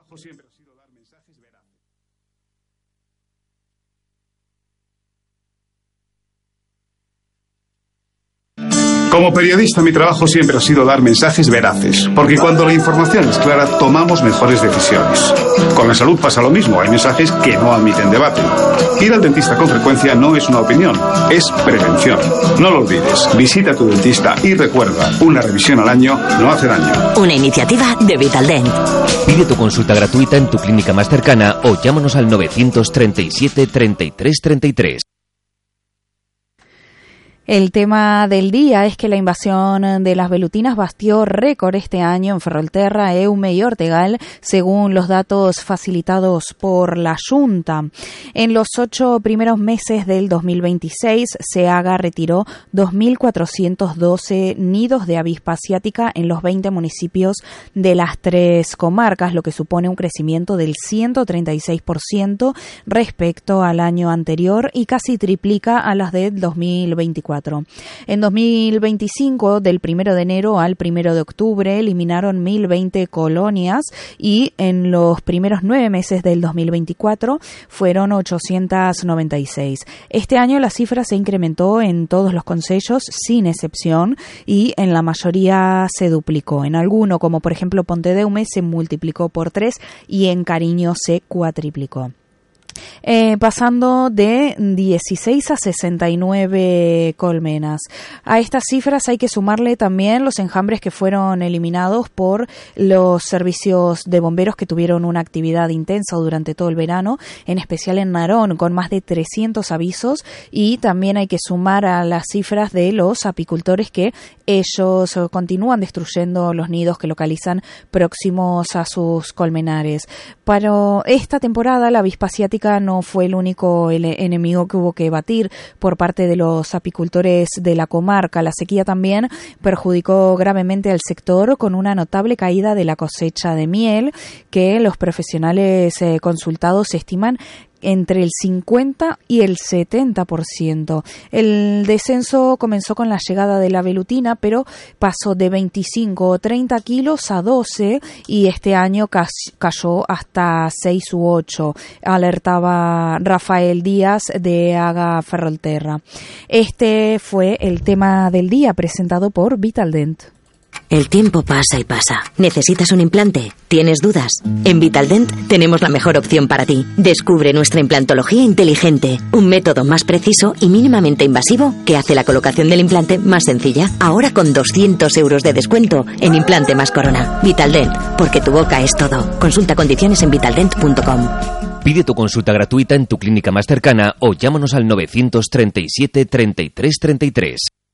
siempre ha sido dar mensajes veraces. Como periodista, mi trabajo siempre ha sido dar mensajes veraces, porque cuando la información es clara, tomamos mejores decisiones. Con la salud pasa lo mismo, hay mensajes que no admiten debate. Ir al dentista con frecuencia no es una opinión, es prevención. No lo olvides, visita a tu dentista y recuerda, una revisión al año no hace daño. Una iniciativa de Vitaldent. Pide tu consulta gratuita en tu clínica más cercana o llámanos al 937 33 33. El tema del día es que la invasión de las velutinas batió récord este año en Ferrolterra, Eume y Ortegal, según los datos facilitados por la Junta. En los 8 primeros meses del 2026, SEAGA retiró 2.412 nidos de avispa asiática en los 20 municipios de las 3 comarcas, lo que supone un crecimiento del 136% respecto al año anterior y casi triplica a las del 2024. En 2025, del 1 de enero al 1 de octubre, eliminaron 1.020 colonias y en los primeros 9 meses del 2024 fueron 896. Este año la cifra se incrementó en todos los concellos, sin excepción, y en la mayoría se duplicó. En alguno, como por ejemplo Pontedeume, se multiplicó por 3 y en Cariño se cuatriplicó. Pasando de 16 a 69 colmenas. A estas cifras hay que sumarle también los enjambres que fueron eliminados por los servicios de bomberos que tuvieron una actividad intensa durante todo el verano, en especial en Narón, con más de 300 avisos, y también hay que sumar a las cifras de los apicultores que ellos continúan destruyendo los nidos que localizan próximos a sus colmenares. Para esta temporada la avispa asiática no fue el único enemigo que hubo que batir por parte de los apicultores de la comarca. La sequía también perjudicó gravemente al sector con una notable caída de la cosecha de miel que los profesionales consultados estiman entre el 50 y el 70%. El descenso comenzó con la llegada de la velutina, pero pasó de 25 o 30 kilos a 12 y este año cayó hasta 6 u 8, alertaba Rafael Díaz de AGA Ferrolterra. Este fue el tema del día presentado por Vitaldent. El tiempo pasa y pasa. ¿Necesitas un implante? ¿Tienes dudas? En Vitaldent tenemos la mejor opción para ti. Descubre nuestra implantología inteligente, un método más preciso y mínimamente invasivo que hace la colocación del implante más sencilla. Ahora con 200 euros de descuento en implante más corona. Vitaldent, porque tu boca es todo. Consulta condiciones en vitaldent.com. Pide tu consulta gratuita en tu clínica más cercana o llámanos al 937 33 33.